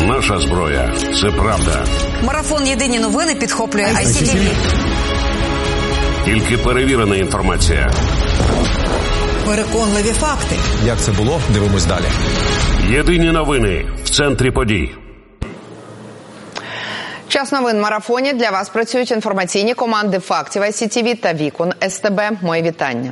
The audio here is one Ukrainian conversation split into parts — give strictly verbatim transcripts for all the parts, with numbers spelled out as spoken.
Наша зброя – це правда. Марафон «Єдині новини» підхоплює ай сі ті ві. Тільки перевірена інформація. Переконливі факти. Як це було? Дивимось далі. Єдині новини в центрі подій. Час новин в марафоні. Для вас працюють інформаційні команди фактів ай сі ті ві та Вікон ес те бе. Мої вітання.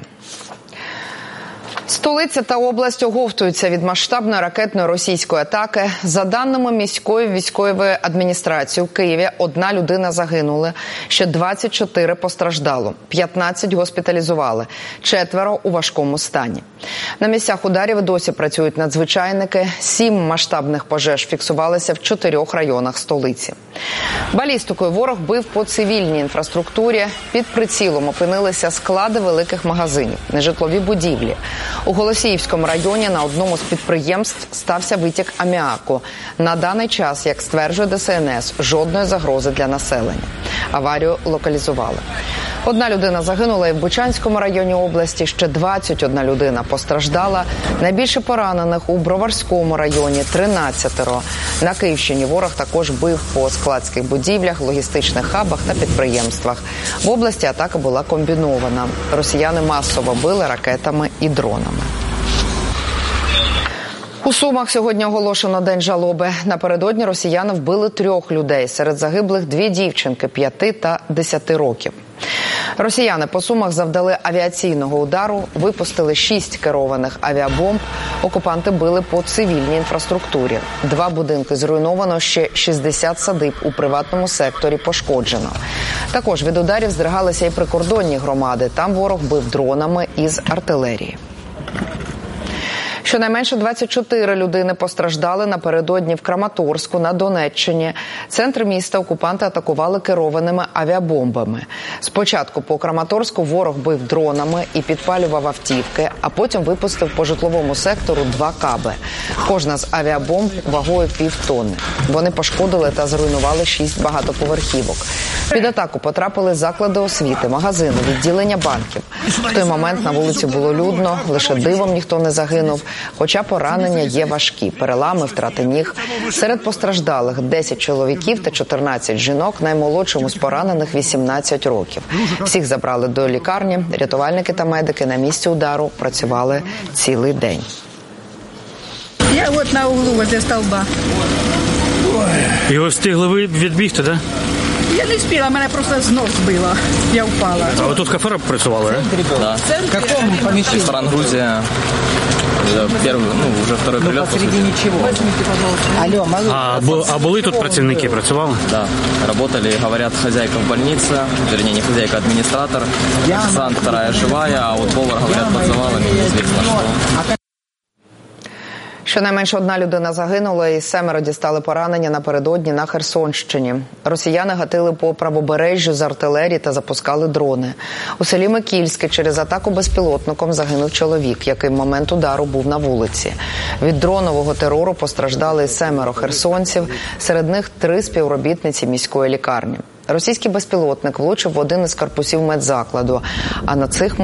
Столиця та область оговтуються від масштабної ракетної російської атаки. За даними міської військової адміністрації, у Києві одна людина загинула, ще двадцять чотири постраждало, п'ятнадцять госпіталізували, четверо у важкому стані. На місцях ударів досі працюють надзвичайники. Сім масштабних пожеж фіксувалися в чотирьох районах столиці. Балістикою ворог бив по цивільній інфраструктурі. Під прицілом опинилися склади великих магазинів, нежитлові будівлі. У Голосіївському районі на одному з підприємств стався витік аміаку. На даний час, як стверджує де ес ен ес, жодної загрози для населення. Аварію локалізували. Одна людина загинула і в Бучанському районі області, ще двадцять одна людина постраждала. Найбільше поранених у Броварському районі – тринадцятеро. На Київщині ворог також бив по складських будівлях, логістичних хабах та підприємствах. В області атака була комбінована. Росіяни масово били ракетами і дронами. У Сумах сьогодні оголошено День жалоби. Напередодні росіяни вбили трьох людей. Серед загиблих дві дівчинки п'яти та десяти років. Росіяни по Сумах завдали авіаційного удару, випустили шість керованих авіабомб. Окупанти били по цивільній інфраструктурі. Два будинки зруйновано, ще шістдесят садиб у приватному секторі пошкоджено. Також від ударів здригалися і прикордонні громади. Там ворог бив дронами із артилерії. Щонайменше двадцять чотири людини постраждали напередодні в Краматорську на Донеччині. Центр міста окупанти атакували керованими авіабомбами. Спочатку по Краматорську ворог бив дронами і підпалював автівки, а потім випустив по житловому сектору два каби. Кожна з авіабомб вагою півтонни. Вони пошкодили та зруйнували шість багатоповерхівок. Під атаку потрапили заклади освіти, магазини, відділення банків. В той момент на вулиці було людно, лише дивом ніхто не загинув. Хоча поранення є важкі, перелами, втрати ніг. Серед постраждалих десять чоловіків та чотирнадцять жінок, наймолодшому з поранених вісімнадцять років. Всіх забрали до лікарні, рятувальники та медики на місці удару працювали цілий день. Я от на углу возле стовба. І ви встигли ви відбігти, так? Я не встигла, мене просто з ног збило. Я впала. А ви тут кафе працювали, так? Да. В какому помещении? Ресторан «Грузия». Первый, ну, уже второй прилет. Посреди ничего. Возьмите, пожалуйста. Алло, А, бу, а були тут працівники, працювали? Да, работали, говорят, хозяйка в больнице, вернее, не хозяйка, а администратор. Официант вторая живая, а вот повар, говорят, под завалами, неизвестно что. Щонайменше одна людина загинула і семеро дістали поранення напередодні на Херсонщині. Росіяни гатили по правобережжю з артилерії та запускали дрони. У селі Микільське через атаку безпілотником загинув чоловік, який в момент удару був на вулиці. Від дронового терору постраждали семеро херсонців, серед них три співробітниці міської лікарні. Російський безпілотник влучив в один із корпусів медзакладу, а на цих